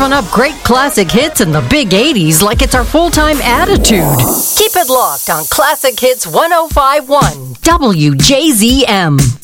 serving up great classic hits in the big 80s like it's our full-time attitude. Keep it locked on Classic Hits 105.1 WJZM.